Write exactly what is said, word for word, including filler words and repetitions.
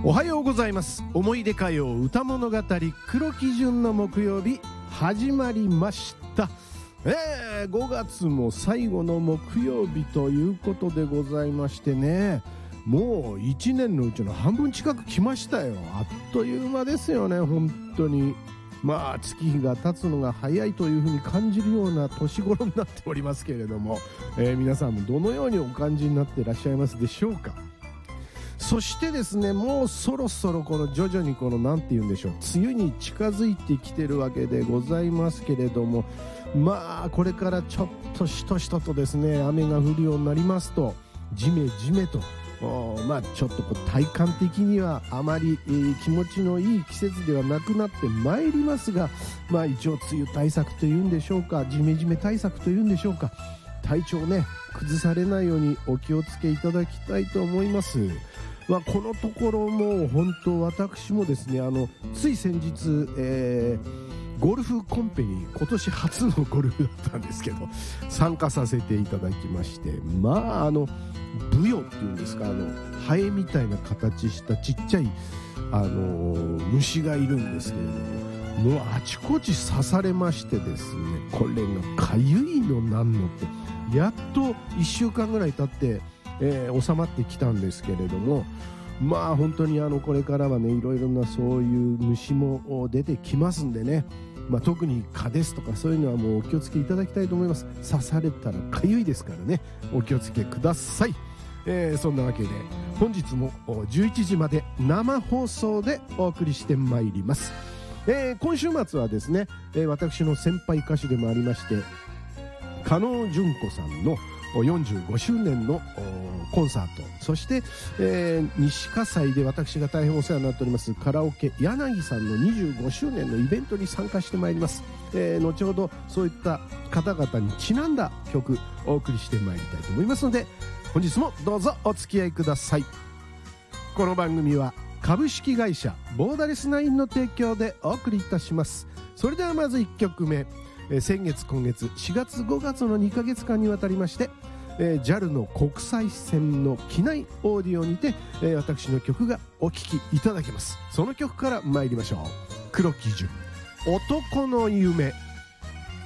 おはようございます。思い出歌謡歌物語黒基準の木曜日始まりました。えー、ごがつも最後の木曜日ということでございましてね、もういちねんのうちの半分近く来ましたよ。あっという間ですよね、本当に。まあ月日が経つのが早いというふうに感じるような年頃になっておりますけれども、えー、皆さんもどのようにお感じになっていらっしゃいますでしょうか。そしてですね、もうそろそろこの徐々にこのなんて言うんでしょう、梅雨に近づいてきてるわけでございますけれども、まあこれからちょっとしとしととですね、雨が降るようになりますとジメジメと、まあちょっとこう体感的にはあまり、えー、気持ちのいい季節ではなくなってまいりますが、まあ一応梅雨対策というんでしょうか、ジメジメ対策というんでしょうか、体調ね崩されないようにお気をつけいただきたいと思います。まあ、このところも本当私もですね、あのつい先日、えー、ゴルフコンペに今年初のゴルフだったんですけど参加させていただきまして、まああのブヨっていうんですか、あのハエみたいな形したちっちゃい、あのー、虫がいるんですけれども、もうあちこち刺されましてですね、これがかゆいのなんのってやっといっしゅうかんぐらい経ってえー、収まってきたんですけれども、まあ本当にあのこれからはね、いろいろなそういう虫も出てきますんでね、まあ、特に蚊ですとかそういうのはもうお気をつけいただきたいと思います。刺されたらかゆいですからね、お気をつけください。えー、そんなわけで本日もじゅういちじまで生放送でお送りしてまいります。えー、今週末はですね、えー、私の先輩歌手でもありまして加納純子さんのよんじゅうごしゅうねんのコンサート、そして、えー、西葛西で私が大変お世話になっておりますカラオケ柳さんのにじゅうごしゅうねんのイベントに参加してまいります。えー、後ほどそういった方々にちなんだ曲お送りしてまいりたいと思いますので、本日もどうぞお付き合いください。この番組は株式会社ボーダレスナインの提供でお送りいたします。それではまずいっきょくめ、えー、先月今月しがつごがつのにかげつかんにわたりまして、えー、ジャル の国際線の機内オーディオにて、えー、私の曲がお聴きいただけます。その曲から参りましょう。黒基準、男の夢。